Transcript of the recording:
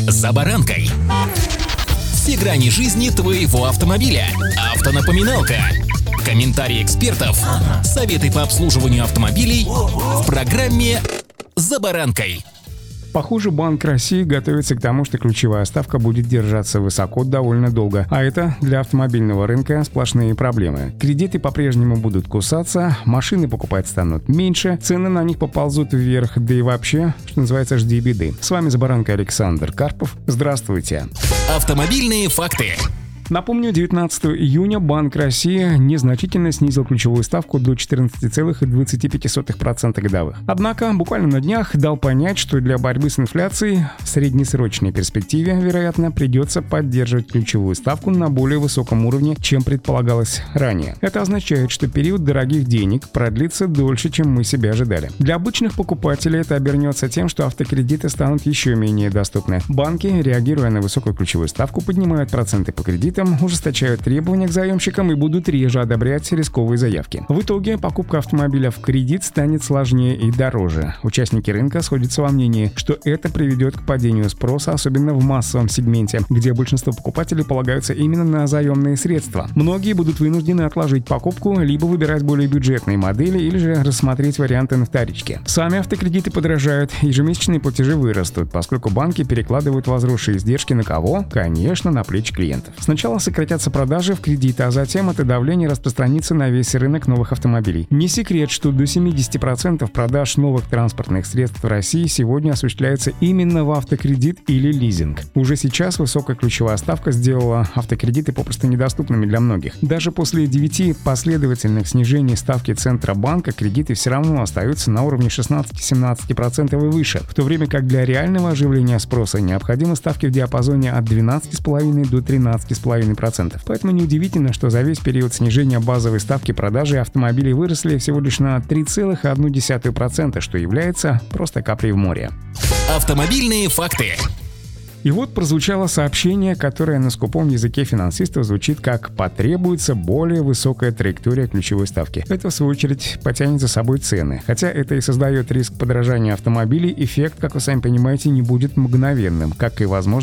«За баранкой». Все грани жизни твоего автомобиля. Автонапоминалка. Комментарии экспертов. Советы по обслуживанию автомобилей в программе «За баранкой». Похоже, Банк России готовится к тому, что ключевая ставка будет держаться высоко довольно долго, а это для автомобильного рынка сплошные проблемы. Кредиты по-прежнему будут кусаться, машины покупать станут меньше, цены на них поползут вверх, да и вообще, что называется, жди беды. С вами «За баранкой» Александр Карпов. Здравствуйте. Автомобильные факты. Напомню, 19 июня Банк России незначительно снизил ключевую ставку до 14,25% годовых. Однако буквально на днях дал понять, что для борьбы с инфляцией в среднесрочной перспективе, вероятно, придется поддерживать ключевую ставку на более высоком уровне, чем предполагалось ранее. Это означает, что период дорогих денег продлится дольше, чем мы себе ожидали. Для обычных покупателей это обернется тем, что автокредиты станут еще менее доступны. Банки, реагируя на высокую ключевую ставку, поднимают проценты по кредитам, ужесточают требования к заемщикам и будут реже одобрять рисковые заявки. В итоге покупка автомобиля в кредит станет сложнее и дороже. Участники рынка сходятся во мнении, что это приведет к падению спроса, особенно в массовом сегменте, где большинство покупателей полагаются именно на заемные средства. Многие будут вынуждены отложить покупку, либо выбирать более бюджетные модели, или же рассмотреть варианты на вторичке. Сами автокредиты подорожают, ежемесячные платежи вырастут, поскольку банки перекладывают возросшие издержки на кого? Конечно, на плечи клиентов. Сначала сократятся продажи в кредиты, а затем это давление распространится на весь рынок новых автомобилей. Не секрет, что до 70% продаж новых транспортных средств в России сегодня осуществляется именно в автокредит или лизинг. Уже сейчас высокая ключевая ставка сделала автокредиты попросту недоступными для многих. Даже после 9 последовательных снижений ставки Центробанка кредиты все равно остаются на уровне 16-17% и выше, в то время как для реального оживления спроса необходимы ставки в диапазоне от 12,5 до 13,5%. Поэтому неудивительно, что за весь период снижения базовой ставки продажи автомобилей выросли всего лишь на 3,1%, что является просто каплей в море. Автомобильные факты. И вот прозвучало сообщение, которое на скупом языке финансистов звучит как «потребуется более высокая траектория ключевой ставки». Это, в свою очередь, потянет за собой цены. Хотя это и создает риск подорожания автомобилей, эффект, как вы сами понимаете, не будет мгновенным, как и возможно